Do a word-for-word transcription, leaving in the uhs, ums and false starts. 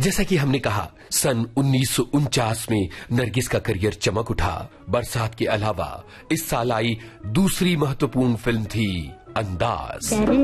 जैसा कि हमने कहा, सन उन्नीस सौ उनचास में नरगिस का करियर चमक उठा। बरसात के अलावा इस साल आई दूसरी महत्वपूर्ण फिल्म थी अंदाज।